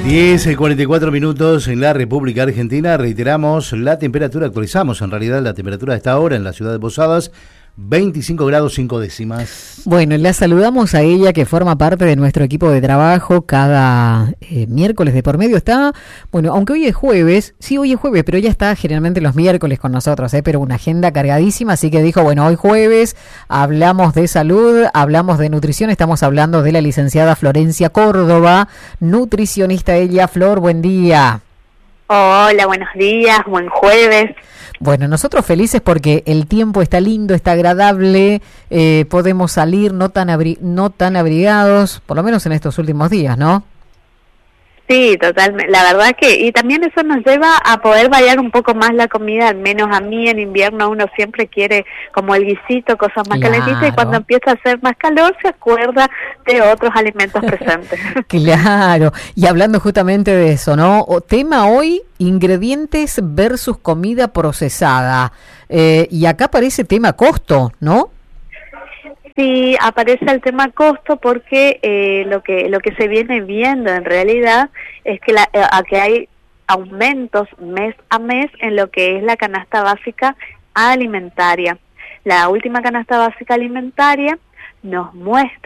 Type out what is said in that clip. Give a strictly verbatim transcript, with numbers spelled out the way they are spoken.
diez y cuarenta y cuatro minutos en la República Argentina. Reiteramos la temperatura, actualizamos en realidad la temperatura de esta hora en la ciudad de Posadas, veinticinco grados cinco décimas. Bueno, la saludamos a ella que forma parte de nuestro equipo de trabajo cada eh, miércoles de por medio. Está, bueno, aunque hoy es jueves, sí, hoy es jueves, pero ella está generalmente los miércoles con nosotros, ¿eh? Pero una agenda cargadísima, así que dijo, bueno, hoy jueves hablamos de salud, hablamos de nutrición, estamos hablando de la licenciada Florencia Córdoba, nutricionista ella. Flor, buen día. Hola, buenos días, buen jueves. Bueno, nosotros felices porque el tiempo está lindo, está agradable, eh, podemos salir no tan abri- no tan abrigados, por lo menos en estos últimos días, ¿no? Sí, totalmente. La verdad que, y también eso nos lleva a poder variar un poco más la comida, al menos a mí en invierno uno siempre quiere como el guisito, cosas más claro. calentitas, y cuando empieza a hacer más calor se acuerda de otros alimentos presentes. Claro, y hablando justamente de eso, ¿no? O tema hoy, ingredientes versus comida procesada, eh, y acá aparece tema costo, ¿no? Sí, aparece el tema costo porque eh, lo que lo que se viene viendo en realidad es que, la, eh, a que hay aumentos mes a mes en lo que es la canasta básica alimentaria. La última canasta básica alimentaria nos muestra